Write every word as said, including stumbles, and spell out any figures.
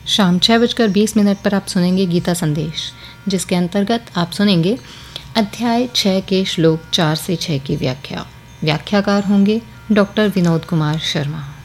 शाम छः बजकर बीस मिनट पर आप सुनेंगे गीता संदेश, जिसके अंतर्गत आप सुनेंगे अध्याय छः के श्लोक चार से छः की व्याख्या। व्याख्याकार होंगे डॉक्टर विनोद कुमार शर्मा।